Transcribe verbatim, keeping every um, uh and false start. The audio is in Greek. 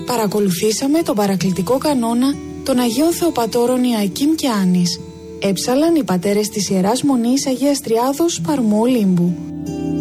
Παρακολουθήσαμε τον παρακλητικό κανόνα των Αγίων Θεοπατώρων Ιακήμ και Άννης. Έψαλαν οι πατέρες της Ιεράς Μονής Αγίας Τριάδος Παρμού Ολύμπου.